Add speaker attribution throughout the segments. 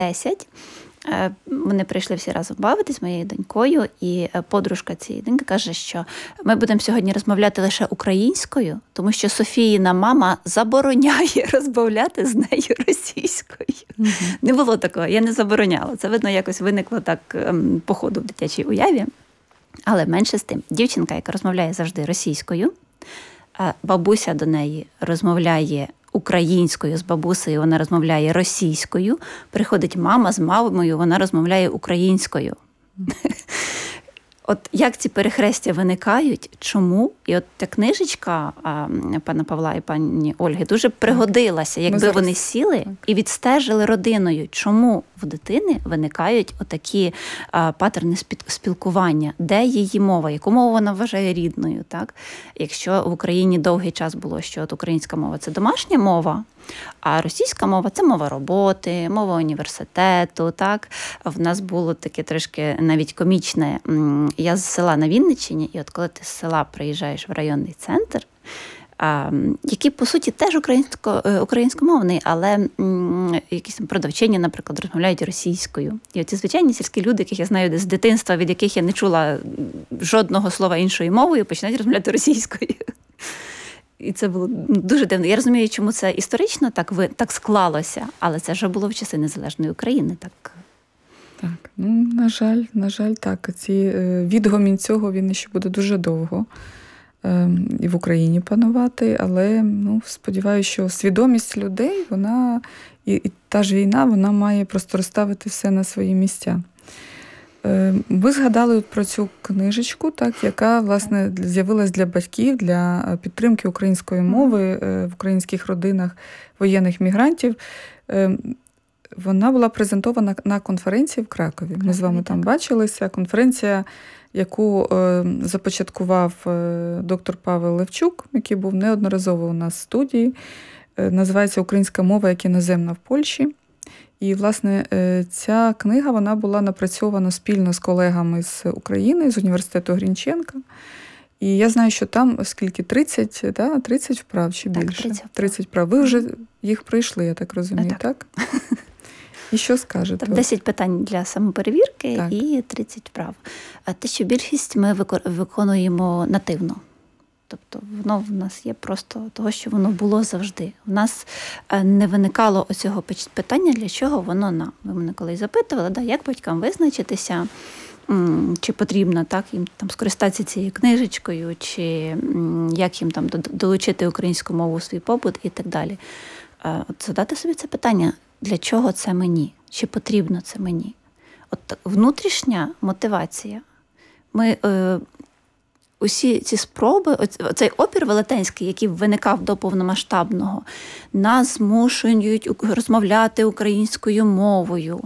Speaker 1: 10. Вони прийшли всі разом бавитись з моєю донькою, і подружка цієї доньки каже, що ми будемо сьогодні розмовляти лише українською, тому що Софіїна мама забороняє розмовляти з нею російською. Не було такого, я не забороняла. Це, видно, якось виникло так по ходу в дитячій уяві. Але менше з тим, дівчинка, яка розмовляє завжди російською, бабуся до неї розмовляє українською з бабусею, вона розмовляє російською, приходить мама з мамою, вона розмовляє українською. От як ці перехрестя виникають, чому? І от та книжечка пана Павла і пані Ольги дуже пригодилася, якби вони сіли і відстежили родиною, чому в дитини виникають отакі паттерни спілкування, де її мова, яку мову вона вважає рідною. Так? Якщо в Україні довгий час було, що от українська мова – це домашня мова, а російська мова – це мова роботи, мова університету. Так? В нас було таке трошки навіть комічне. Я з села на Вінниччині, і от коли ти з села приїжджаєш в районний центр, який, по суті, теж українськомовний, але якісь там продавчині, наприклад, розмовляють російською. І оці звичайні сільські люди, яких я знаю з дитинства, від яких я не чула жодного слова іншою мовою, починають розмовляти російською. І це було дуже дивно. Я розумію, чому це історично так склалося, але це вже було в часи незалежної України. Так,
Speaker 2: ну, на жаль, так. Відгомін цього, він ще буде дуже довго і в Україні панувати, але сподіваюся, що свідомість людей, вона і та ж війна, вона має просто розставити все на свої місця. Ви згадали про цю книжечку, так, яка, власне, з'явилась для батьків, для підтримки української мови в українських родинах воєнних мігрантів. Вона була презентована на конференції в Кракові. Ми з вами там бачилися. Конференція, яку започаткував доктор Павел Левчук, який був неодноразово у нас в студії. Називається «Українська мова як іноземна в Польщі». І, власне, ця книга, вона була напрацьована спільно з колегами з України, з університету Грінченка. І я знаю, що там, скільки, 30 вправ чи більше?
Speaker 1: Так,
Speaker 2: 30 вправ. Ви вже їх пройшли, я так розумію, так? І що скажете?
Speaker 1: Там 10 питань для самоперевірки і 30 вправ. А те, що більшість ми виконуємо нативно. Тобто воно в нас є просто того, що воно було завжди. В нас не виникало оцього питання, для чого воно нам. Ви мене колись запитували, як батькам визначитися, чи потрібно так, їм там скористатися цією книжечкою, чи як їм там долучити українську мову у свій побут і так далі. От задати собі це питання, для чого це мені? Чи потрібно це мені? От внутрішня мотивація. Ми усі ці спроби, цей опір велетенський, який виникав до повномасштабного, нас змушують розмовляти українською мовою.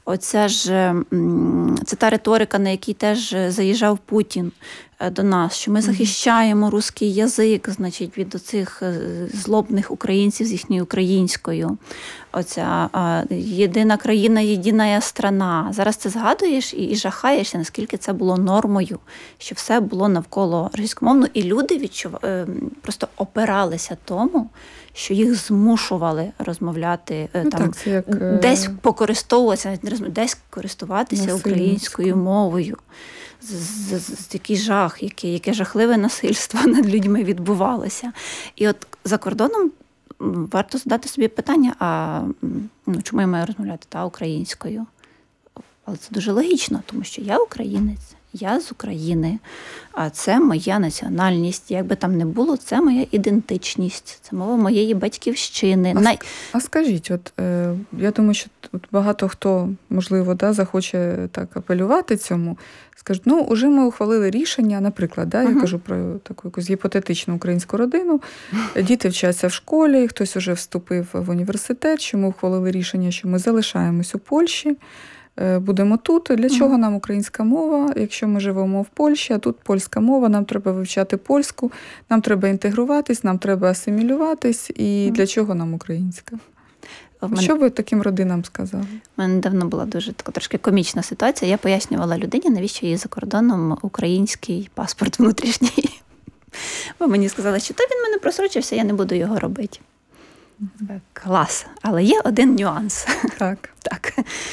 Speaker 1: Це та риторика, на якій теж заїжджав Путін до нас, що ми захищаємо русський язик, значить, від оцих злобних українців з їхньою українською. Оця єдина країна, єдина страна. Зараз це згадуєш і жахаєшся, наскільки це було нормою, що все було навколо російськомовно, і люди просто опиралися тому, що їх змушували розмовляти, десь покористовуватися, десь користуватися українською мовою. Який жах, яке жахливе насильство над людьми відбувалося. І от за кордоном варто задати собі питання, чому я маю розмовляти українською? Але це дуже логічно, тому що я українець, я з України, а це моя національність. Як би там не було, це моя ідентичність, це мова моєї батьківщини.
Speaker 2: А скажіть, я думаю, що тут багато хто, можливо, захоче так апелювати цьому, скажуть, уже ми ухвалили рішення, наприклад, я кажу про таку якусь гіпотетичну українську родину, діти вчаться в школі, хтось уже вступив в університет, що ми ухвалили рішення, що ми залишаємось у Польщі, будемо тут. Для чого нам українська мова, якщо ми живемо в Польщі, а тут польська мова, нам треба вивчати польську, нам треба інтегруватись, нам треба асимілюватись, і для чого нам українська? Що ви таким родинам сказали?
Speaker 1: У мене давно була дуже така трошки комічна ситуація. Я пояснювала людині, навіщо їй за кордоном український паспорт внутрішній. Бо мені сказали, що він мене просрочився, я не буду його робити. Клас. Але є один нюанс.
Speaker 2: Так.